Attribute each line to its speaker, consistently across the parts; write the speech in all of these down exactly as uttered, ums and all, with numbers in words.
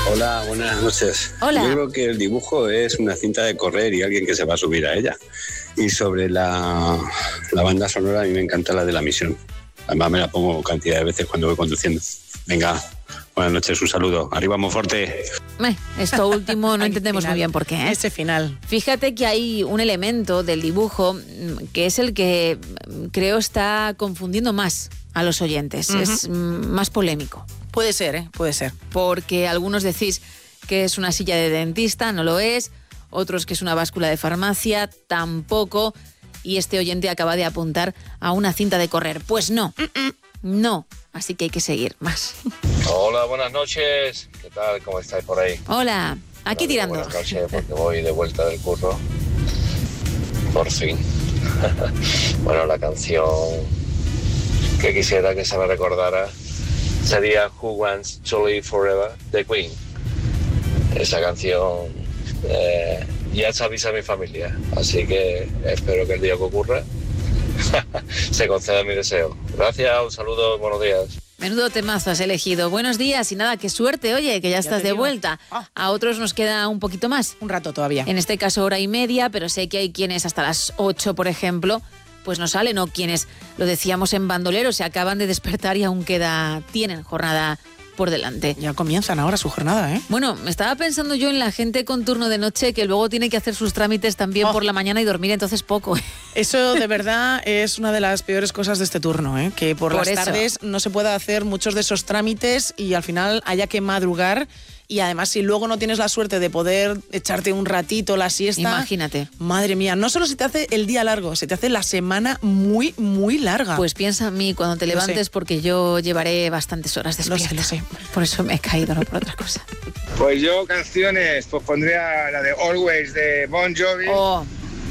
Speaker 1: Hola, buenas noches.
Speaker 2: Hola.
Speaker 1: Yo creo que el dibujo es una cinta de correr y alguien que se va a subir a ella. Y sobre la, la banda sonora, a mí me encanta la de La Misión. Además me la pongo cantidad de veces cuando voy conduciendo. Venga, buenas noches, un saludo. Arriba, Monforte.
Speaker 2: Eh, esto último no entendemos muy bien por qué, ¿eh?
Speaker 3: Ese final.
Speaker 2: Fíjate que hay un elemento del dibujo que es el que creo está confundiendo más a los oyentes. Uh-huh. Es más polémico.
Speaker 3: Puede ser, ¿eh? Puede ser.
Speaker 2: Porque algunos decís que es una silla de dentista, no lo es. Otros que es una báscula de farmacia, tampoco. Y este oyente acaba de apuntar a una cinta de correr. Pues no, Mm-mm. no. Así que hay que seguir más.
Speaker 4: Hola, buenas noches. ¿Qué tal? ¿Cómo estáis por ahí?
Speaker 2: Hola, aquí
Speaker 4: bueno,
Speaker 2: tirando.
Speaker 4: Buenas noches, porque voy de vuelta del curro. Por fin. Bueno, la canción que quisiera que se me recordara sería Who Wants to Live Forever, de Queen. Esa canción eh, ya se avisa a mi familia, así que espero que el día que ocurra se conceda mi deseo. Gracias, un saludo, buenos días.
Speaker 2: Menudo temazo has elegido. Buenos días y nada, qué suerte, oye, que ya, ya estás de vuelta. Ah. A otros nos queda un poquito más.
Speaker 3: Un rato todavía.
Speaker 2: En este caso hora y media, pero sé que hay quienes hasta las ocho, por ejemplo, pues no salen, o quienes, lo decíamos en Bandolero, se acaban de despertar y aún queda, tienen jornada por delante.
Speaker 3: Ya comienzan ahora su jornada, ¿eh?
Speaker 2: Bueno, estaba pensando yo en la gente con turno de noche que luego tiene que hacer sus trámites también oh. por la mañana y dormir entonces poco.
Speaker 3: Eso de verdad es una de las peores cosas de este turno, ¿eh? Que por, por las eso. tardes no se pueda hacer muchos de esos trámites y al final haya que madrugar. Y además, si luego no tienes la suerte de poder echarte un ratito la siesta...
Speaker 2: Imagínate.
Speaker 3: Madre mía, no solo se te hace el día largo, se te hace la semana muy, muy larga.
Speaker 2: Pues piensa en mí cuando te
Speaker 3: lo
Speaker 2: levantes,
Speaker 3: sé.
Speaker 2: Porque yo llevaré bastantes horas despierta.
Speaker 3: Lo sé, lo sé.
Speaker 2: Por eso me he caído, no por otra cosa.
Speaker 5: Pues yo canciones, pues pondría la de Always de Bon Jovi
Speaker 2: oh.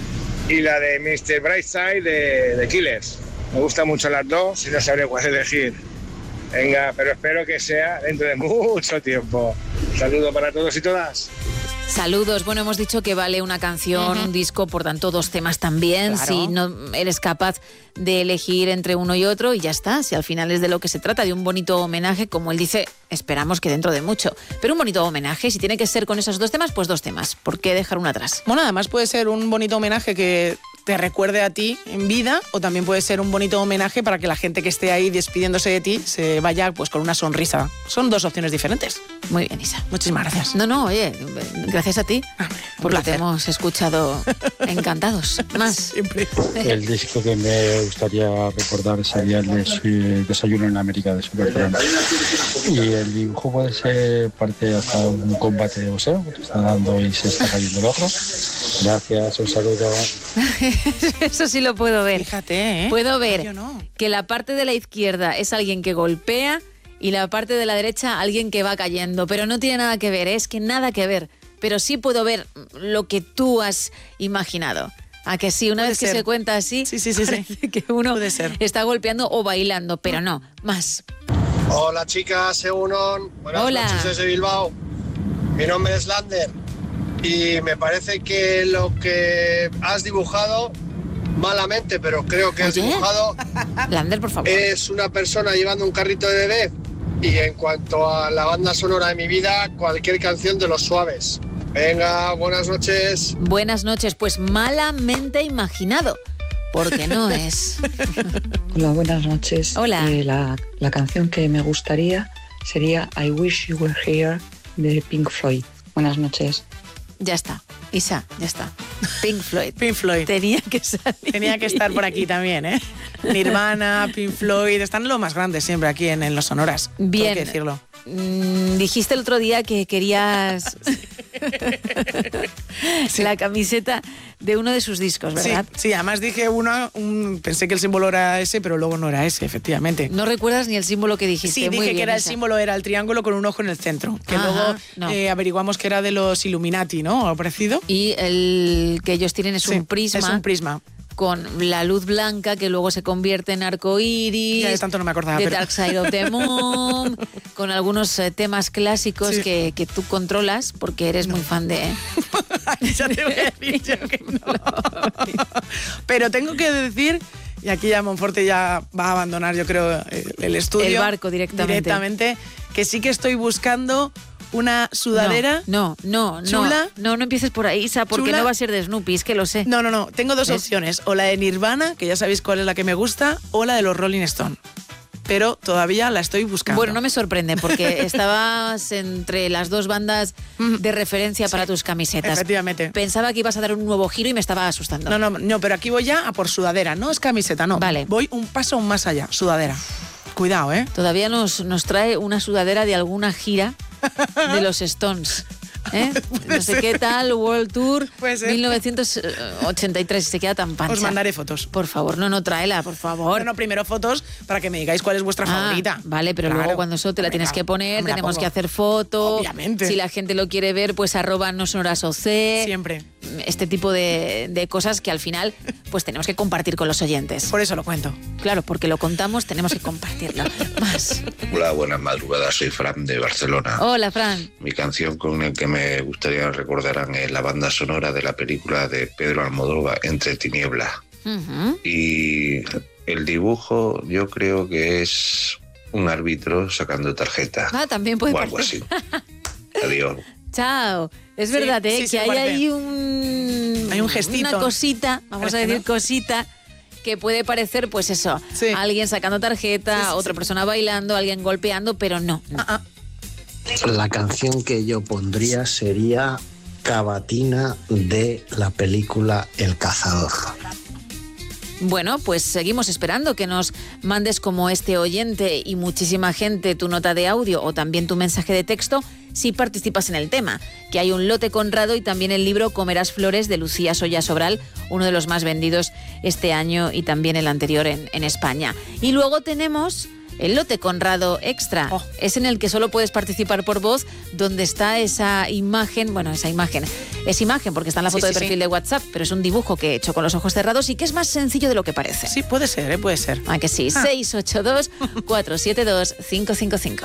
Speaker 5: y la de mister Brightside de, de Killers. Me gustan mucho las dos y no sabré cuál elegir. Venga, pero espero que sea dentro de mucho tiempo. Saludo para todos y todas.
Speaker 2: Saludos. Bueno, hemos dicho que vale una canción, uh-huh. un disco, por tanto, dos temas también.
Speaker 3: Claro.
Speaker 2: Si no eres capaz de elegir entre uno y otro, y ya está. Si al final es de lo que se trata, de un bonito homenaje, como él dice, esperamos que dentro de mucho. Pero un bonito homenaje, si tiene que ser con esos dos temas, pues dos temas. ¿Por qué dejar uno atrás?
Speaker 3: Bueno, además puede ser un bonito homenaje que te recuerde a ti en vida, o también puede ser un bonito homenaje para que la gente que esté ahí despidiéndose de ti se vaya pues con una sonrisa. Son dos opciones diferentes.
Speaker 2: Muy bien, Isa.
Speaker 3: Muchísimas gracias.
Speaker 2: No, no, oye, gracias a ti,
Speaker 3: ah,
Speaker 2: porque te hemos escuchado encantados. Más.
Speaker 3: Siempre.
Speaker 6: El disco que me gustaría recordar sería el de Desayuno en América de Supertramp. Y el dibujo puede ser parte hasta un combate de boxeo, que está dando y se está cayendo el otro. Gracias, un saludo.
Speaker 2: Eso sí lo puedo ver.
Speaker 3: Fíjate, ¿eh?
Speaker 2: Puedo ver
Speaker 3: Yo no.
Speaker 2: que la parte de la izquierda es alguien que golpea y la parte de la derecha alguien que va cayendo. Pero no tiene nada que ver, ¿eh? Es que nada que ver. Pero sí puedo ver lo que tú has imaginado. ¿A que sí? Una
Speaker 3: puede
Speaker 2: vez
Speaker 3: ser.
Speaker 2: que se cuenta así,
Speaker 3: sí, sí, sí,
Speaker 2: parece
Speaker 3: sí.
Speaker 2: que uno
Speaker 3: puede ser.
Speaker 2: está golpeando o bailando, pero no, más.
Speaker 7: Hola chicas, Segunon. Buenas
Speaker 2: Hola.
Speaker 7: noches desde Bilbao. Mi nombre es Lander y me parece que lo que has dibujado, malamente, pero creo que has
Speaker 2: Oye.
Speaker 7: dibujado,
Speaker 2: Lander, por favor.
Speaker 7: es una persona llevando un carrito de bebé. Y en cuanto a la banda sonora de mi vida, cualquier canción de Los Suaves. Venga, buenas noches.
Speaker 2: Buenas noches, pues malamente imaginado, porque no es.
Speaker 8: Hola, buenas noches.
Speaker 2: Hola.
Speaker 8: Eh, la, la canción que me gustaría sería I Wish You Were Here de Pink Floyd. Buenas noches.
Speaker 2: Ya está, Isa, ya está. Pink Floyd.
Speaker 3: Pink Floyd.
Speaker 2: Tenía que salir.
Speaker 3: Tenía que estar por aquí también, ¿eh? Nirvana, Pink Floyd, están lo más grandes siempre aquí en, en los sonoras.
Speaker 2: Bien.
Speaker 3: Hay que decirlo.
Speaker 2: Mm, dijiste el otro día que querías sí. la camiseta de uno de sus discos, ¿verdad?
Speaker 3: Sí, sí, además dije uno, un, pensé que el símbolo era ese, pero luego no era ese, efectivamente.
Speaker 2: No recuerdas ni el símbolo que dijiste.
Speaker 3: Sí,
Speaker 2: Muy
Speaker 3: dije
Speaker 2: bien,
Speaker 3: que era
Speaker 2: Isa.
Speaker 3: el símbolo, era el triángulo con un ojo en el centro, que
Speaker 2: Ajá,
Speaker 3: luego
Speaker 2: no.
Speaker 3: eh, averiguamos que era de los Illuminati, ¿no? ¿O parecido?
Speaker 2: Y el que ellos tienen es
Speaker 3: Sí,
Speaker 2: un prisma.
Speaker 3: es un prisma.
Speaker 2: Con la luz blanca que luego se convierte en arcoíris.
Speaker 3: Ya de tanto no me acordaba.
Speaker 2: The
Speaker 3: pero...
Speaker 2: Dark Side of the Moon. Con algunos eh, temas clásicos
Speaker 3: sí.
Speaker 2: que, que tú controlas porque eres no. muy fan de...
Speaker 3: Ya te voy a decir yo que no. Pero tengo que decir, y aquí ya Monforte ya va a abandonar, yo creo, el, el estudio.
Speaker 2: El barco directamente.
Speaker 3: Directamente, que sí que estoy buscando una sudadera.
Speaker 2: No, no, no.
Speaker 3: Chula.
Speaker 2: No, no empieces por ahí, Isa, porque
Speaker 3: Chula.
Speaker 2: no va a ser de Snoopy, es que lo sé.
Speaker 3: No, no, no. Tengo dos
Speaker 2: ¿Ves?
Speaker 3: opciones. O la de Nirvana, que ya sabéis cuál es la que me gusta, o la de los Rolling Stone. Pero todavía la estoy buscando.
Speaker 2: Bueno, no me sorprende, porque estabas entre las dos bandas de referencia para tus camisetas.
Speaker 3: Efectivamente.
Speaker 2: Pensaba que ibas a dar un nuevo giro y me estaba asustando.
Speaker 3: No, no, no, pero aquí voy ya a por sudadera. No es camiseta, no.
Speaker 2: Vale.
Speaker 3: Voy un paso más allá. Sudadera. Cuidado, ¿eh?
Speaker 2: Todavía nos, nos trae una sudadera de alguna gira de los Stones. ¿Eh? No sé
Speaker 3: ser.
Speaker 2: qué tal, World Tour
Speaker 3: Puede ser.
Speaker 2: mil novecientos ochenta y tres, se queda tan pancha.
Speaker 3: Os mandaré fotos.
Speaker 2: Por favor, no, no, tráela, por favor.
Speaker 3: Bueno, primero fotos para que me digáis cuál es vuestra
Speaker 2: Ah,
Speaker 3: favorita.
Speaker 2: Vale, pero
Speaker 3: Claro.
Speaker 2: luego cuando eso te la
Speaker 3: Hombre,
Speaker 2: tienes que poner,
Speaker 3: me la
Speaker 2: tenemos
Speaker 3: pongo.
Speaker 2: que hacer foto.
Speaker 3: Obviamente.
Speaker 2: Si la gente lo quiere ver, pues arroba no sonoras O C.
Speaker 3: Siempre.
Speaker 2: Este tipo de, de cosas que al final pues tenemos que compartir con los oyentes.
Speaker 3: Por eso lo cuento.
Speaker 2: Claro, porque lo contamos, tenemos que compartirlo. Más.
Speaker 9: Hola, buenas madrugadas, soy Fran de Barcelona.
Speaker 2: Hola, Fran.
Speaker 9: Mi canción con la que me gustaría recordaran es la banda sonora de la película de Pedro Almodóvar, Entre Tinieblas.
Speaker 2: Ujú.
Speaker 9: Y el dibujo yo creo que es un árbitro sacando tarjeta
Speaker 2: Ah, también puede
Speaker 9: o algo
Speaker 2: parecer.
Speaker 9: así. Adiós.
Speaker 2: Chao. Es
Speaker 3: Sí,
Speaker 2: verdad, ¿eh?
Speaker 3: sí,
Speaker 2: que
Speaker 3: sí,
Speaker 2: hay
Speaker 3: parece.
Speaker 2: ahí un...
Speaker 3: Hay un gestito.
Speaker 2: Una cosita, vamos a
Speaker 3: Parece,
Speaker 2: decir
Speaker 3: ¿no?
Speaker 2: cosita, que puede parecer, pues eso,
Speaker 3: Sí.
Speaker 2: alguien sacando tarjeta,
Speaker 3: Sí, sí,
Speaker 2: otra
Speaker 3: sí.
Speaker 2: persona bailando, alguien golpeando, pero no. no.
Speaker 3: Ah, ah.
Speaker 10: La canción que yo pondría sería Cavatina de la película El Cazador.
Speaker 2: Bueno, pues seguimos esperando que nos mandes como este oyente y muchísima gente tu nota de audio o también tu mensaje de texto si participas en el tema, que hay un lote Conrado y también el libro Comerás Flores de Lucía Soya Sobral, uno de los más vendidos este año y también el anterior en, en España. Y luego tenemos el lote Conrado Extra,
Speaker 3: Oh.
Speaker 2: es en el que solo puedes participar por voz, donde está esa imagen, bueno, esa imagen, es imagen porque está en la
Speaker 3: Sí,
Speaker 2: foto
Speaker 3: sí,
Speaker 2: de perfil
Speaker 3: sí.
Speaker 2: de WhatsApp, pero es un dibujo que he hecho con los ojos cerrados y que es más sencillo de lo que parece.
Speaker 3: Sí, puede ser, ¿eh? Puede ser.
Speaker 2: ¿A que sí?
Speaker 3: Ah.
Speaker 2: seis ocho dos, cuatro siete dos, cinco cinco cinco.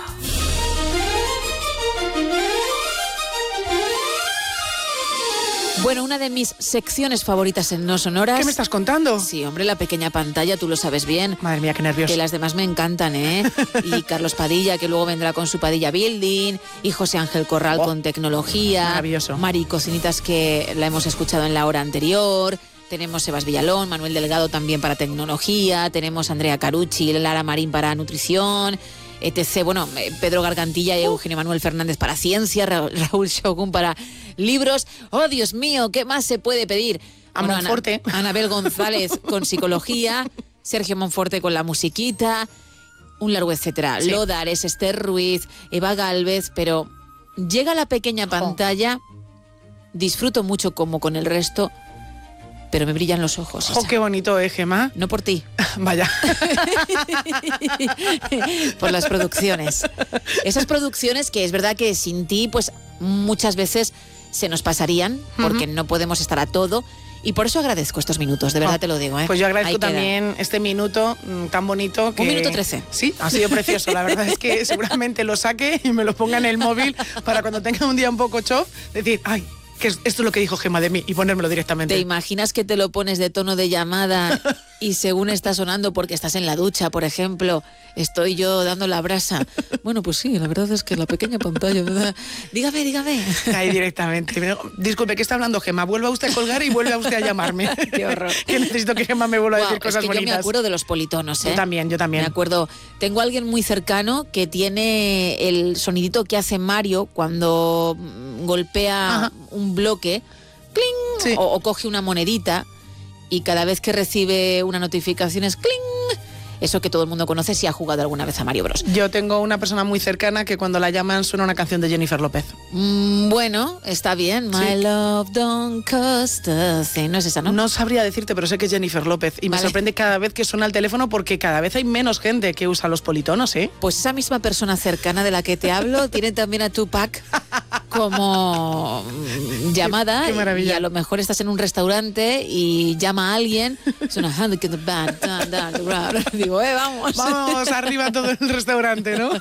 Speaker 2: Bueno, una de mis secciones favoritas en No Sonoras.
Speaker 3: ¿Qué me estás contando?
Speaker 2: Sí, hombre, la pequeña pantalla, tú lo sabes bien.
Speaker 3: Madre mía, qué nervios.
Speaker 2: Que las demás me encantan, ¿eh? Y Carlos Padilla, que luego vendrá con su Padilla Building, y José Ángel Corral
Speaker 3: Oh,
Speaker 2: con tecnología.
Speaker 3: maravilloso.
Speaker 2: Mari Cocinitas, que la hemos escuchado en la hora anterior. Tenemos Sebas Villalón, Manuel Delgado también para tecnología. Tenemos Andrea Carucci, Lara Marín para nutrición, etcétera. Bueno, eh, Pedro Gargantilla y Eugenio Manuel Fernández para ciencia, Ra- Raúl Shogun para libros. ¡Oh, Dios mío! ¿Qué más se puede pedir?
Speaker 3: A
Speaker 2: Ana-
Speaker 3: Monforte.
Speaker 2: Anabel González con psicología, Sergio Monforte con la musiquita, un largo etcétera.
Speaker 3: Sí.
Speaker 2: Lodares, Esther Ruiz, Eva Gálvez, pero llega a la pequeña pantalla, disfruto mucho como con el resto, pero me brillan los ojos.
Speaker 3: ¡Jo,
Speaker 2: Isa.
Speaker 3: qué bonito, eh, Gemma!
Speaker 2: No por ti,
Speaker 3: Vaya.
Speaker 2: por las producciones. Esas producciones que es verdad que sin ti, pues muchas veces se nos pasarían, porque no podemos estar a todo. Y por eso agradezco estos minutos, de verdad
Speaker 3: Oh,
Speaker 2: te lo digo. ¿eh?
Speaker 3: Pues yo agradezco
Speaker 2: Ahí queda.
Speaker 3: también este minuto mm, tan bonito que...
Speaker 2: Un minuto trece.
Speaker 3: Sí, ha sido precioso. La verdad es que seguramente lo saque y me lo ponga en el móvil para cuando tenga un día un poco chof, decir, ay, que esto es lo que dijo Gemma de mí y ponérmelo directamente.
Speaker 2: ¿Te imaginas que te lo pones de tono de llamada y según está sonando porque estás en la ducha, por ejemplo, estoy yo dando la brasa? Bueno, pues sí, la verdad es que la pequeña pantalla, ¿verdad? Dígame, dígame.
Speaker 3: Ahí directamente. Disculpe, ¿qué está hablando Gemma? Vuelva usted a colgar y vuelve a usted a llamarme.
Speaker 2: Qué horror.
Speaker 3: Que necesito que Gemma me vuelva a
Speaker 2: Guau,
Speaker 3: decir cosas
Speaker 2: es que
Speaker 3: bonitas.
Speaker 2: yo me acuerdo de los politonos, ¿eh?
Speaker 3: Yo también, yo también.
Speaker 2: Me acuerdo. Tengo a alguien muy cercano que tiene el sonidito que hace Mario cuando mm, golpea
Speaker 3: Ajá.
Speaker 2: un bloque, ¡cling!
Speaker 3: Sí.
Speaker 2: O, o coge una monedita y cada vez que recibe una notificación es ¡cling! Eso que todo el mundo conoce si ha jugado alguna vez a Mario Bros.
Speaker 3: Yo tengo una persona muy cercana que cuando la llaman suena una canción de Jennifer López.
Speaker 2: Mm, bueno, está bien. My
Speaker 3: Sí.
Speaker 2: love don't cost a thing. No es esa, ¿no?
Speaker 3: No sabría decirte, pero sé que es Jennifer López. Y me
Speaker 2: Vale.
Speaker 3: sorprende cada vez que suena el teléfono porque cada vez hay menos gente que usa los politonos, ¿eh?
Speaker 2: Pues esa misma persona cercana de la que te hablo tiene también a Tupac como mm, llamada.
Speaker 3: Qué- qué maravilla.
Speaker 2: Y a lo mejor estás en un restaurante y llama a alguien. Suena "Hand in the band, dun, dun, dun". Digo, eh, vamos.
Speaker 3: Vamos arriba todo el restaurante, ¿no?